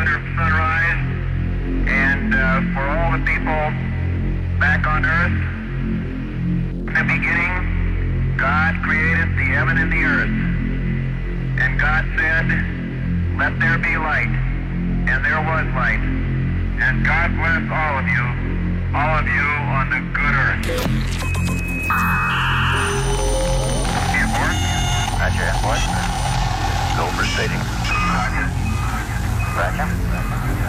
after sunrise, and for all the people back on earth, in the beginning, God created the heaven and the earth. And God said, let there be light. And there was light. And God bless all of you on the good earth. Airport? Roger, airport. Go for staging. Roger. Roger.